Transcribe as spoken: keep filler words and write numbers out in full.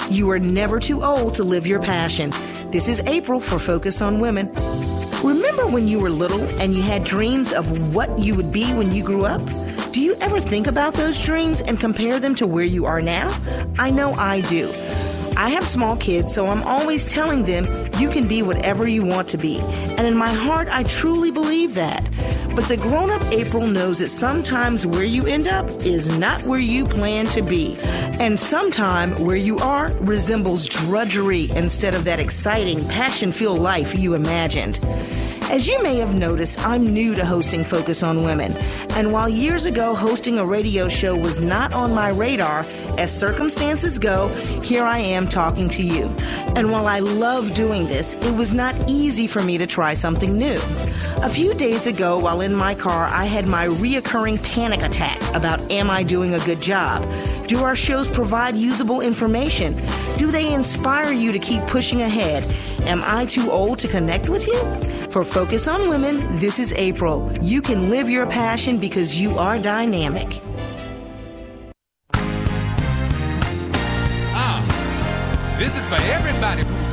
You are never too old to live your passion. This is April for Focus on Women. Remember when you were little and you had dreams of what you would be when you grew up? Do you ever think about those dreams and compare them to where you are now? I know I do. I have small kids, so I'm always telling them you can be whatever you want to be. And in my heart, I truly believe that. But the grown-up April knows that sometimes where you end up is not where you plan to be. And sometimes where you are resembles drudgery instead of that exciting, passion-filled life you imagined. As you may have noticed, I'm new to hosting Focus on Women. And while years ago hosting a radio show was not on my radar, as circumstances go, here I am talking to you. And while I love doing this, it was not easy for me to try something new. A few days ago, while in my car, I had my reoccurring panic attack about, am I doing a good job? Do our shows provide usable information? Do they inspire you to keep pushing ahead? Am I too old to connect with you? For Focus on Women, this is April. You can live your passion because you are dynamic. Ah, this is for everybody who's